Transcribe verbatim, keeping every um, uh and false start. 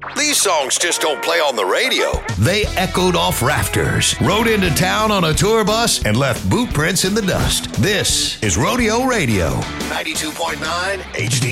These songs just don't play on the radio. They echoed off rafters, rode into town on a tour bus, and left boot prints in the dust. This is Rodeo Radio, ninety-two point nine H D.